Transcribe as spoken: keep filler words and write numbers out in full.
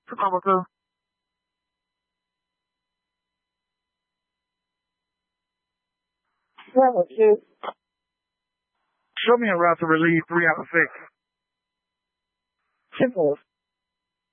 Photographer. Level two. Show me a route to relieve three out of six. Simple.